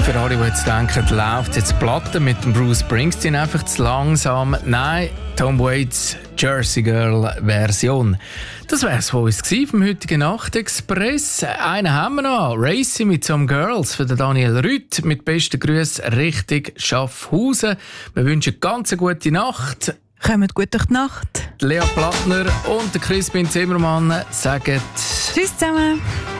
Für alle, die jetzt denken, läuft jetzt die Platte mit dem Bruce Springsteen einfach zu langsam. Nein, Tom Waits Jersey Girl Version. Das wäre es von uns gewesen, vom heutigen Nachtexpress. Einen haben wir noch. Racy mit Some Girls für den Daniel Rüth. Mit besten Grüßen Richtung Schaffhausen. Wir wünschen ganz eine gute Nacht. Kommt gut durch die Nacht. Lea Plattner und der Crispin Zimmermann sagen Tschüss zusammen.